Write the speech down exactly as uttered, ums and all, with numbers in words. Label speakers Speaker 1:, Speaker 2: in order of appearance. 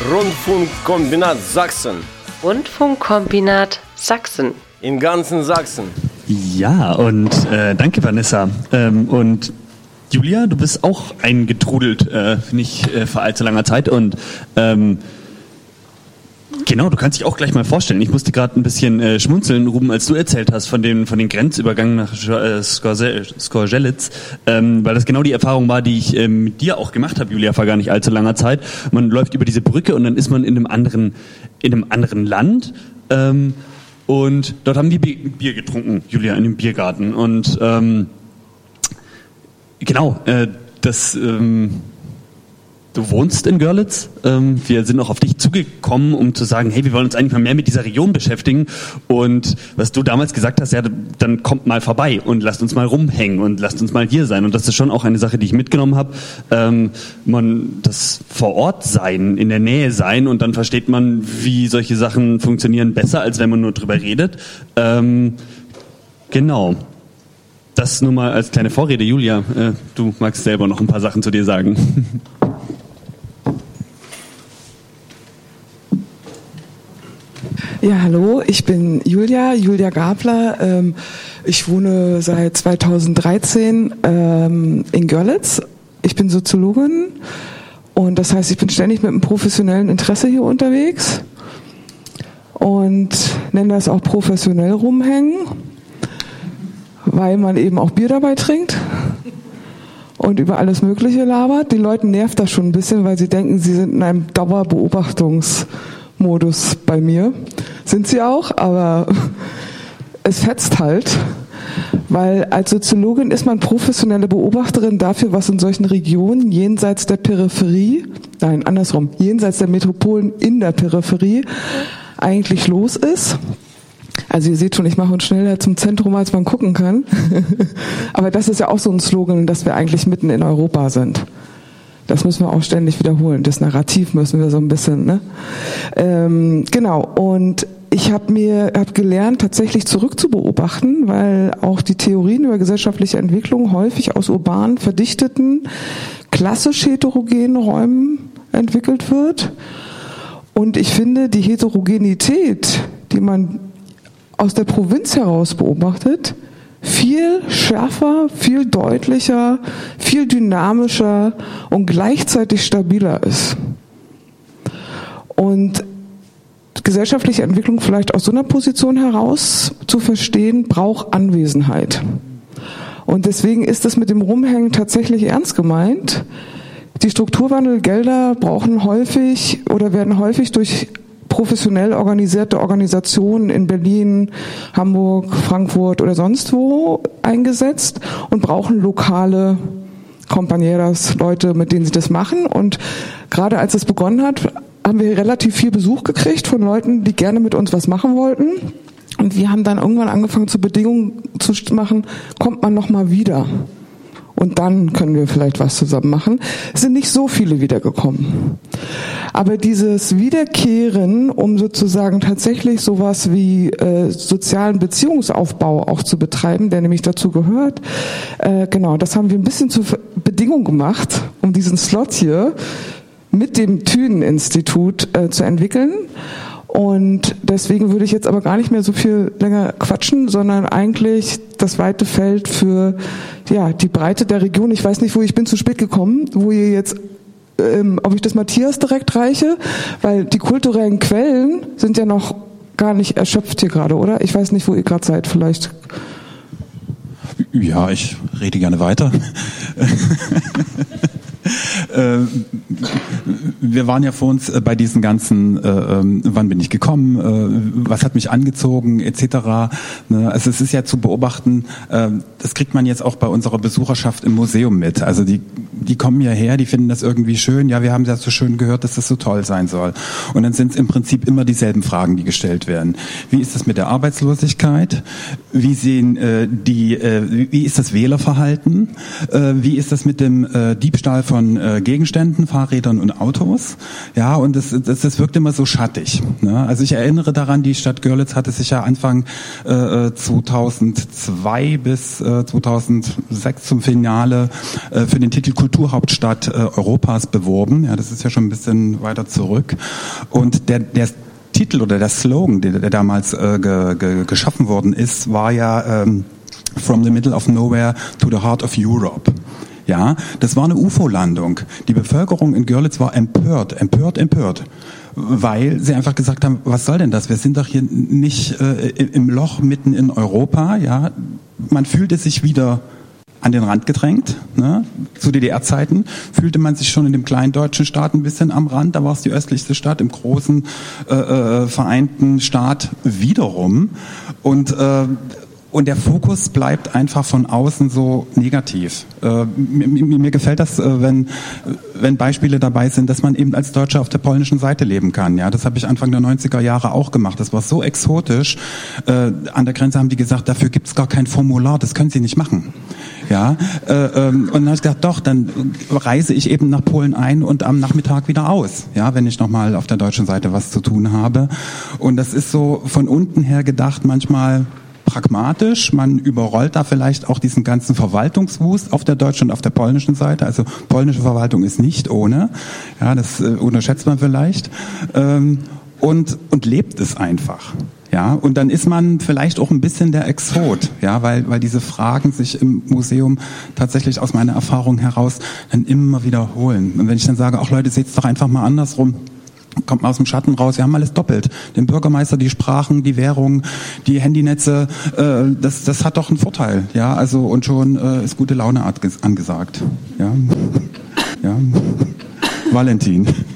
Speaker 1: Rundfunkkombinat Sachsen.
Speaker 2: Rundfunkkombinat Sachsen.
Speaker 1: In ganzen Sachsen.
Speaker 3: Ja, und äh, danke Vanessa. Ähm, und Julia, du bist auch eingetrudelt, äh, nicht äh, vor allzu langer Zeit. Und ähm, genau, du kannst dich auch gleich mal vorstellen. Ich musste gerade ein bisschen äh, schmunzeln, Ruben, als du erzählt hast von den von den Grenzübergängen nach äh, Skorzelitz, ähm, weil das genau die Erfahrung war, die ich äh, mit dir auch gemacht habe, Julia, vor gar nicht allzu langer Zeit. Man läuft über diese Brücke und dann ist man in einem anderen in einem anderen Land. Ähm, und dort haben wir Bier getrunken, Julia, in dem Biergarten. Und ähm, genau, äh, das. Ähm, Du wohnst in Görlitz. Wir sind auch auf dich zugekommen, um zu sagen, hey, wir wollen uns eigentlich mal mehr mit dieser Region beschäftigen. Und was du damals gesagt hast, ja, dann kommt mal vorbei und lasst uns mal rumhängen und lasst uns mal hier sein. Und das ist schon auch eine Sache, die ich mitgenommen habe. Man, das vor Ort sein, in der Nähe sein, und dann versteht man, wie solche Sachen funktionieren, besser, als wenn man nur drüber redet. Genau. Das nur mal als kleine Vorrede. Julia, du magst selber noch ein paar Sachen zu dir sagen.
Speaker 4: Ja, hallo, ich bin Julia, Julia Gabler. Ähm, ich wohne seit zweitausenddreizehn ähm, in Görlitz. Ich bin Soziologin und das heißt, ich bin ständig mit einem professionellen Interesse hier unterwegs und nenne das auch professionell rumhängen, weil man eben auch Bier dabei trinkt und über alles Mögliche labert. Die Leute nervt das schon ein bisschen, weil sie denken, sie sind in einem Dauerbeobachtungs- Modus bei mir. Sind sie auch, aber es fetzt halt, weil als Soziologin ist man professionelle Beobachterin dafür, was in solchen Regionen jenseits der Peripherie, nein, andersrum, jenseits der Metropolen in der Peripherie eigentlich los ist. Also ihr seht schon, ich mache uns schneller zum Zentrum, als man gucken kann. Aber das ist ja auch so ein Slogan, dass wir eigentlich mitten in Europa sind. Das müssen wir auch ständig wiederholen. Das Narrativ müssen wir so ein bisschen, ne? Ähm, genau. Und ich habe mir hab gelernt, tatsächlich zurückzubeobachten, weil auch die Theorien über gesellschaftliche Entwicklung häufig aus urban verdichteten, klassisch heterogenen Räumen entwickelt wird. Und ich finde, die Heterogenität, die man aus der Provinz heraus beobachtet, viel schärfer, viel deutlicher, viel dynamischer und gleichzeitig stabiler ist. Und gesellschaftliche Entwicklung vielleicht aus so einer Position heraus zu verstehen, braucht Anwesenheit. Und deswegen ist es mit dem Rumhängen tatsächlich ernst gemeint. Die Strukturwandelgelder brauchen häufig oder werden häufig durch professionell organisierte Organisationen in Berlin, Hamburg, Frankfurt oder sonst wo eingesetzt und brauchen lokale Compañeras, Leute, mit denen sie das machen. Und gerade als es begonnen hat, haben wir relativ viel Besuch gekriegt von Leuten, die gerne mit uns was machen wollten. Und wir haben dann irgendwann angefangen, zu Bedingungen zu machen, kommt man noch mal wieder. Und dann können wir vielleicht was zusammen machen. Es sind nicht so viele wiedergekommen. Aber dieses Wiederkehren, um sozusagen tatsächlich sowas wie äh, sozialen Beziehungsaufbau auch zu betreiben, der nämlich dazu gehört, äh, genau, das haben wir ein bisschen zur Bedingung gemacht, um diesen Slot hier mit dem Thünen-Institut äh, zu entwickeln. Und deswegen würde ich jetzt aber gar nicht mehr so viel länger quatschen, sondern eigentlich das weite Feld für ja die Breite der Region. Ich weiß nicht, wo ich bin zu spät gekommen, wo ihr jetzt, ähm, ob ich das Matthias direkt reiche, weil die kulturellen Quellen sind ja noch gar nicht erschöpft hier gerade, oder? Ich weiß nicht, wo ihr gerade seid, vielleicht.
Speaker 5: Ja, ich rede gerne weiter. Äh, wir waren ja vor uns bei diesen ganzen, äh, äh, wann bin ich gekommen, äh, was hat mich angezogen, et cetera. Ne? Also es ist ja zu beobachten, äh, das kriegt man jetzt auch bei unserer Besucherschaft im Museum mit. Also die, die kommen hierher, die finden das irgendwie schön. Ja, wir haben ja so schön gehört, dass das so toll sein soll. Und dann sind es im Prinzip immer dieselben Fragen, die gestellt werden. Wie ist das mit der Arbeitslosigkeit? Wie sehen äh, die, äh, wie ist das Wählerverhalten? Äh, wie ist das mit dem äh, Diebstahl von äh, Gegenständen, Fahrrädern und Autos. Ja, und das, das, das wirkt immer so schattig. Ne? Also ich erinnere daran, die Stadt Görlitz hatte sich ja Anfang äh, zweitausendzwei bis äh, zweitausendsechs zum Finale äh, für den Titel Kulturhauptstadt äh, Europas beworben. Ja, das ist ja schon ein bisschen weiter zurück. Und der, der Titel oder der Slogan, der, der damals äh, ge, ge, geschaffen worden ist, war ja ähm, From the Middle of Nowhere to the Heart of Europe. Ja, das war eine U F O-Landung. Die Bevölkerung in Görlitz war empört, empört, empört, weil sie einfach gesagt haben, was soll denn das? Wir sind doch hier nicht äh, im Loch mitten in Europa. Ja, man fühlte sich wieder an den Rand gedrängt. Ne? Zu D D R-Zeiten fühlte man sich schon in dem kleinen deutschen Staat ein bisschen am Rand. Da war es die östlichste Stadt, im großen äh, äh, vereinten Staat wiederum. Und äh, Und der Fokus bleibt einfach von außen so negativ. Äh, mir, mir gefällt das, äh, wenn, wenn Beispiele dabei sind, dass man eben als Deutscher auf der polnischen Seite leben kann. Ja, das habe ich Anfang der neunziger Jahre auch gemacht. Das war so exotisch. Äh, an der Grenze haben die gesagt, dafür gibt es gar kein Formular, das können Sie nicht machen. Ja, äh, ähm, und dann habe ich gedacht, doch, dann reise ich eben nach Polen ein und am Nachmittag wieder aus. Ja, wenn ich nochmal auf der deutschen Seite was zu tun habe. Und das ist so von unten her gedacht manchmal pragmatisch, man überrollt da vielleicht auch diesen ganzen Verwaltungswust auf der deutschen und auf der polnischen Seite. Also polnische Verwaltung ist nicht ohne, ja, das äh, unterschätzt man vielleicht, ähm, und und lebt es einfach. Ja, und dann ist man vielleicht auch ein bisschen der Exot, ja, weil weil diese Fragen sich im Museum tatsächlich aus meiner Erfahrung heraus dann immer wiederholen. Und wenn ich dann sage, ach Leute, seht's doch einfach mal andersrum, kommt man aus dem Schatten raus, wir haben alles doppelt. Den Bürgermeister, die Sprachen, die Währung, die Handynetze, äh, das, das hat doch einen Vorteil, ja, also und schon äh, ist gute Laune angesagt, ja, ja, Valentin.